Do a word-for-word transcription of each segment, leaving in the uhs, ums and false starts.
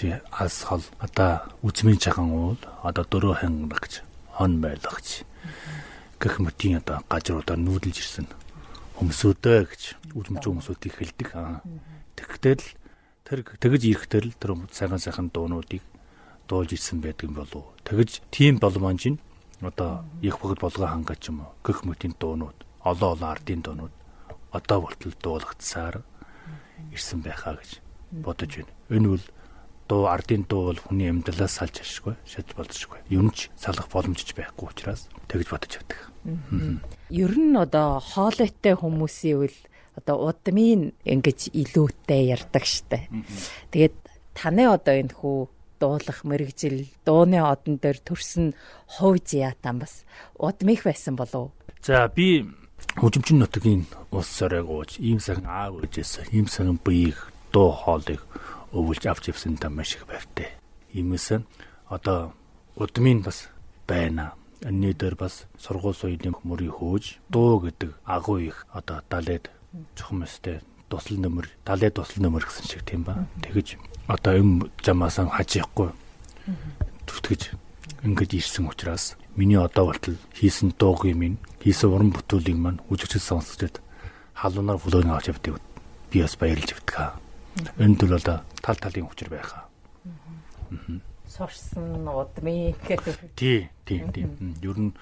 чи алсгал одоо үзмийн чахан уул одоо дөрөв хангагч хон байлагч гэх мэтийн одоо гажруудаар нүүдэлж ирсэн хүмүүсүүдээ гэж үзмж хүмүүсүүд хэлдэг. Тэгтэл тэр тэгж ирэхдээ л тэр сайхан сайхан дуунуудыг дуулж ирсэн байдаг юм болов. Тэгж тийм боломж нь одоо их бүгд болгоо хангаж юм уу гэх мэтийн дуунууд олон олон ардын дуунууд одоо болтол дуулагдсаар ирсэн байхаа гэж бодож байна. Энэ бол дуу ардын дуу бол хүний амьдралаас салж ашгүй, шалж болзошгүй. Юм ч салах боломжч байхгүй учраас тэгж бодож байдаг. Ер нь одоо хоолойтой хүмүүсийн үл одоо удмын ингэж илүүтэй ярддаг штэ. Тэгээд таны одоо энэ хүү дуулах мэрэгжил дууны одон дээр төрсөн хувь зятан бас удмих байсан болов. За би хөгжимчин нутгийн ус соройг ууж ийм сайн аав ээжээс ийм сайн биеийг дуу хоолыг өвлж авч явсан та маш их байртай. Иймээс одоо удмын бас байна. Энэний дээр бас сургууль соёлын мөрийг хөөж дуу гэдэг агуу их одоо далайд чухам өстэй тусал нөмөр далайд тусал нөмөр гэсэн шиг тийм ба. Тэгэж одоо юм жамаас хажихгүй түтгэж ингэж ирсэн учраас миний одоо болтол хийсэн дуугийн минь хийсэн уран бүтээлийг маань үжигчд сонсчод халуунаар флогийн авч явдаг би бас баярлж явдаг. Энэ төл одоо тал талын хүчээр байхаа. Сурсан удмын гэдэг. Тий, тий, тий. Ер нь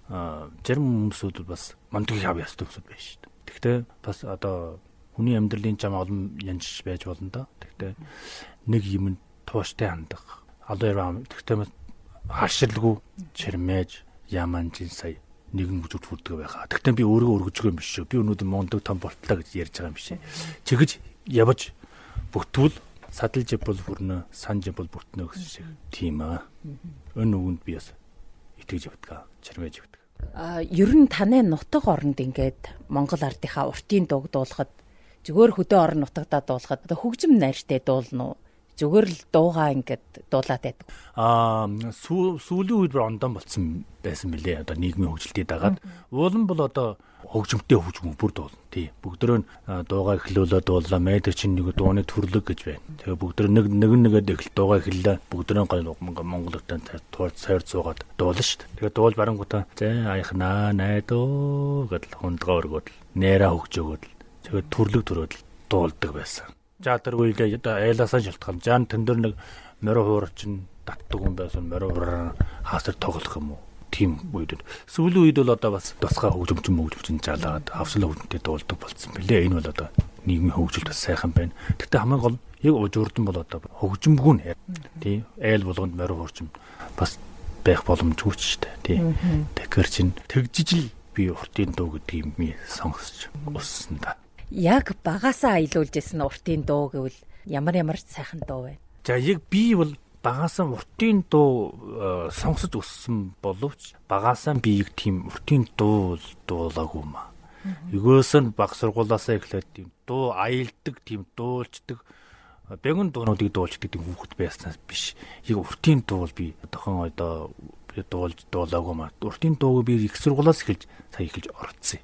зарим хүмүүсүүд бас мандгийг хав ясдаг хүмүүсүүд байна шүү дээ. Тэгтээ бас одоо хүний амьдралын зам олон янж байж болно да. Тэгтээ нэг юм тууштай хандах. Одоо яа тэгтээ хашилгүй чирмэж яманжин сая нэгэн хүчүүд хүрдэг байхаа. Тэгтээ би өөрөө өргөжгүй юм биш шүү. Би өнөөдөр мондөг том болтлоо гэж ярьж байгаа юм биш. Чигэж явж бүтвэл садалж бол хүрнэ, санж бол бүтнэ гэсэн шиг тийм аа. Өн үгэнд би бас итгэж явдаг, чирмэж явдаг. А ер нь таны нутаг оронд ингээд Монгол ардынхаа уртын дууг дуулахад зүгээр хөдөө орон нутагдаа дуулахад одоо хөгжим найртай дуулна уу? Зүгээр л дуугаа ингээд дуулаад байдаг. Аа сүүлийн үед ондон болсон байсан билээ. Одоо нийгмийн хөгжилтийг дагаад уулан бол одоо хөгжимтэй хөгжмөн бүр дуулна. Тий. Бүгдөө дуугаа эхлүүлээд дууллаа. Мэдэр чинь нэг дууны төрлөг гэж байна. Тэгээ бүгдөө нэг нэг нэгэд эхэл дуугаа эхэллээ. Бүгдөө гол Монголтой туурд сойр цуугаад дуулна шүү дээ. Тэгээ дуул барангуудаа зэ аяхнаа найдуу гэдэл хундгаа өргөд нэрэ хөгжөөгөөд тэгээ төрлөг төрөөд дуулдаг байсан. За тэр үедээ одоо айлаасаа шалтгаан жан тэн дээр нэг морь хуурчин татдаг юм байсан морь хураа хаасар тоглох юм уу тийм үед сүүлийн үед бол одоо бас тусгай хөгжимчин мөгжимчин жалаад хавсал хөгжимтэй дуулдаг болсон билээ. Энэ бол одоо нийгмийн хөгжилт бас сайхан байна. Гэхдээ хамгийн гол яг уужурдан бол одоо хөгжимгүй нэ тий айл болгонд морь хуурчин бас байх боломжгүй ч шүү дээ тий. Тэгэхээр чин тэгжижил би уртын дуу гэдэг юм сонгосч уссан да. Яг багасаа аялуулжсэн уртын дуу гэвэл ямар ямар сайхан дуу вэ? За яг би бол багасаа уртын дуу сонгосож өссөн боловч багасаа би яг тийм уртын дуу дуулаагүй маа. Егөөс нь баг сургуулаасаа эхлээд тийм дуу аялдаг, тийм дуулцдаг, бэгэн дуунуудыг дуулцдаг тийм хүүхэд байснаас биш. Яг уртын дуу бол би одоохон одоо дуулж дуулаагүй маа. Уртын дууг би их сургуулаас эхэлж сая эхэлж орцсон.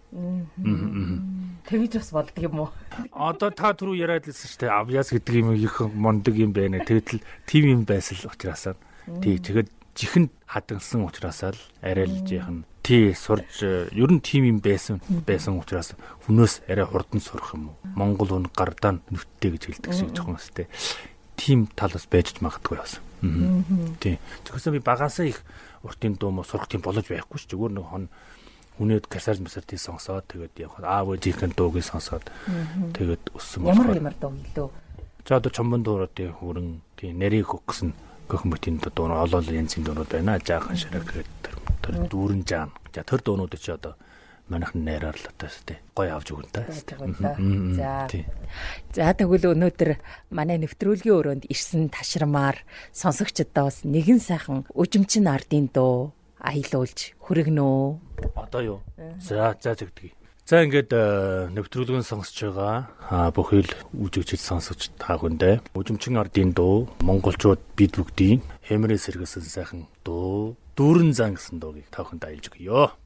Тэгж бас болдог юм уу? Одоо та түрүү яриад лсэн шүү дээ. Авьяас гэдэг юм их мондөг юм байна. Тэгтэл тийм юм байсан л учраас тий тэгэхэд жихэнд хадгалсан учраас л арай л жихэн тий сурж ер нь тийм юм байсан байсан учраас хүнөөс арай хурдан сурах юм уу? Монгол хүн гардаа нүттэй гэж хэлдэг шиг жоохон өстэй. Тийм тал бас байж магадгүй байсан. Тий. Тэгсэн би багасаа их уртын дуу мө сурах тийм болж байхгүй ш. Зүгээр нэг хон хүнээд касаж масартыг сонсоод тэгээд яг аав ээжийн дууг сонсоод тэгээд өссөн байна. Ямар ямар дуу илүү? За одоо чомбон дууруудын хүрэн тий нарийг өгсөн гэх мэтийн дуу олол янзын дуунууд байна. Жаахан шараг гэдэг тэр дүүрэн жаан. За тэр дуунууд чи одоо манайхан найраар л одоо тий гой авч өгөн та. За. За тэгвэл өнөөдөр манай нэвтрүүлгийн өрөөнд ирсэн ташрамаар сонсогчдоо бас нэгэн сайхан үжимчин ардын дуу аялуулж хүргэнэ. Одоо юу? За за зэгдгий. За ингээд нэвтрүүлгийн сонсож байгаа бүхэл үжигчд сонсогч та бүхэндээ үжимчин ардын дуу монголчууд бид бүгдийн хэмрээ сэргэсэн сайхан дуу дүүрэн зан гэсэн дуугийг та бүхэнд аялж өгье.